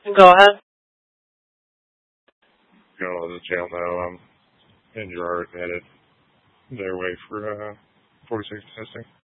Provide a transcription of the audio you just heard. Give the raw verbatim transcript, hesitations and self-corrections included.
Go ahead. Going to the jail now. I'm in Gerard, headed their way for uh, forty-six testing.